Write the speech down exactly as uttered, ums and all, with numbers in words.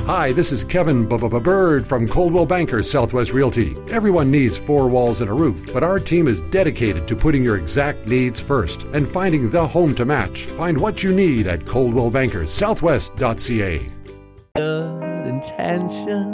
Hi, this is Kevin Bird from Coldwell Banker Southwest Realty. Everyone needs four walls and a roof, but our team is dedicated to putting your exact needs first and finding the home to match. Find what you need at coldwell banker southwest dot c a. Good intention.